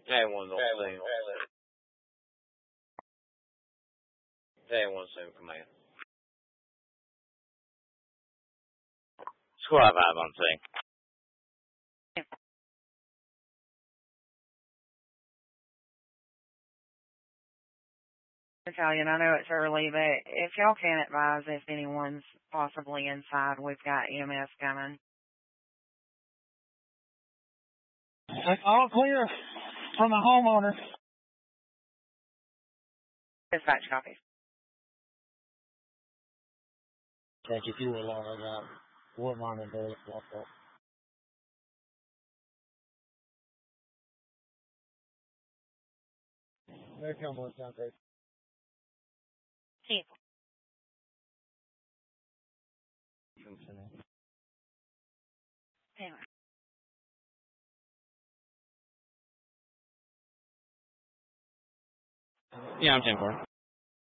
Everyone's on Zoom. Everyone's Zoom command. Squad 5 on Zoom. Italian, I know it's early, but if y'all can advise if anyone's possibly inside, we've got EMS coming. All clear from the homeowner. Dispatch copies. Thank you. If you were long, I got Woodlawn and Bailey blocked up. They come on down, great. People. Anyway. Yeah, I'm 10-4.